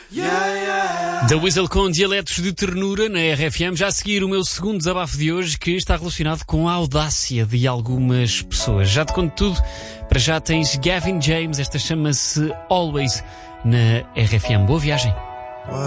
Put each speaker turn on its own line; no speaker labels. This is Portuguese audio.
The Weasel com dialetos de ternura na RFM. Já a seguir o meu segundo desabafo de hoje, que está relacionado com a audácia de algumas pessoas. Já te conto tudo. Para já tens Gavin James, esta chama-se Always na RFM. Boa viagem.